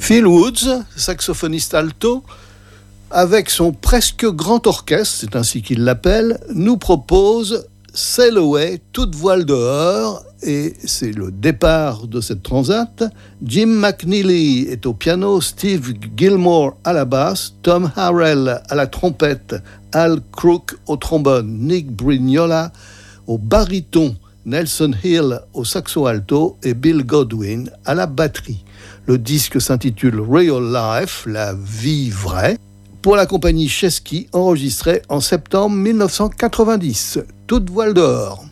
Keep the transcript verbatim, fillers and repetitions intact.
Phil Woods, saxophoniste alto, avec son presque grand orchestre, c'est ainsi qu'il l'appelle, nous propose Sail Away, toute voile dehors, et c'est le départ de cette transat. Jim McNeely est au piano, Steve Gilmore à la basse, Tom Harrell à la trompette, Al Crook au trombone, Nick Brignola au baryton, Nelson Hill au saxo alto et Bill Godwin à la batterie. Le disque s'intitule Real Life, la vie vraie, pour la compagnie Chesky, enregistré en septembre mille neuf cent quatre-vingt-dix. Toute voile dehors.